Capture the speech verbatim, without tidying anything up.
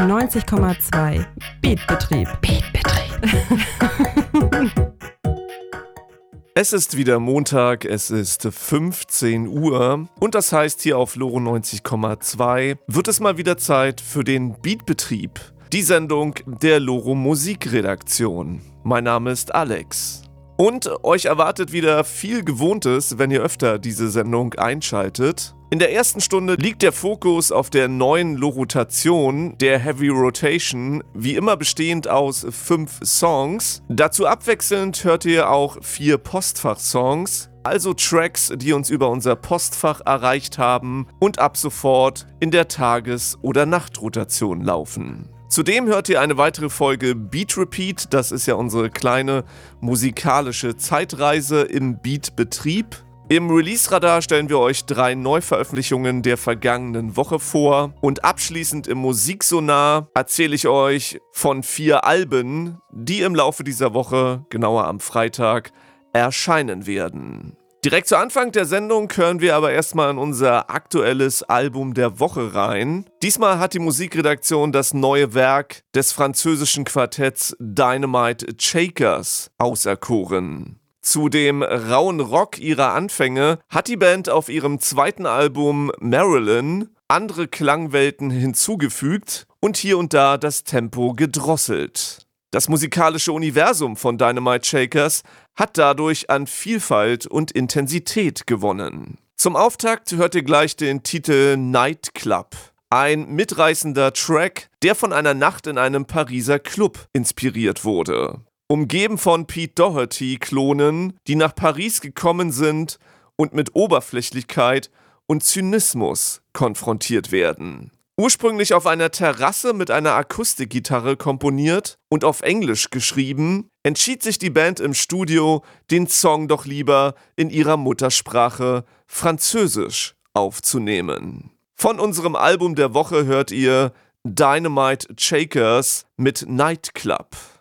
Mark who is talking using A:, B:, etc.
A: neunzig Komma zwei Beatbetrieb. Beatbetrieb.
B: Es ist wieder Montag, es ist fünfzehn Uhr und das heißt, hier auf Loro neunzig Komma zwei wird es mal wieder Zeit für den Beatbetrieb, die Sendung der Loro Musikredaktion. Mein Name ist Alex. Und euch erwartet wieder viel Gewohntes, wenn ihr öfter diese Sendung einschaltet. In der ersten Stunde liegt der Fokus auf der neuen Lorotation, der Heavy Rotation, wie immer bestehend aus fünf Songs. Dazu abwechselnd hört ihr auch vier Postfach-Songs, also Tracks, die uns über unser Postfach erreicht haben und ab sofort in der Tages- oder Nachtrotation laufen. Zudem hört ihr eine weitere Folge Beat Repeat, das ist ja unsere kleine musikalische Zeitreise im Beatbetrieb. Im Release-Radar stellen wir euch drei Neuveröffentlichungen der vergangenen Woche vor und abschließend im Musiksonar erzähle ich euch von vier Alben, die im Laufe dieser Woche, genauer am Freitag, erscheinen werden. Direkt zu Anfang der Sendung hören wir aber erstmal in unser aktuelles Album der Woche rein. Diesmal hat die Musikredaktion das neue Werk des französischen Quartetts Dynamite Shakers auserkoren. Zu dem rauen Rock ihrer Anfänge hat die Band auf ihrem zweiten Album Marilyn andere Klangwelten hinzugefügt und hier und da das Tempo gedrosselt. Das musikalische Universum von Dynamite Shakers hat dadurch an Vielfalt und Intensität gewonnen. Zum Auftakt hört ihr gleich den Titel Nightclub. Ein mitreißender Track, der von einer Nacht in einem Pariser Club inspiriert wurde. Umgeben von Pete Doherty-Klonen, die nach Paris gekommen sind und mit Oberflächlichkeit und Zynismus konfrontiert werden. Ursprünglich auf einer Terrasse mit einer Akustikgitarre komponiert und auf Englisch geschrieben, entschied sich die Band im Studio, den Song doch lieber in ihrer Muttersprache Französisch aufzunehmen. Von unserem Album der Woche hört ihr Dynamite Shakers mit Nightclub.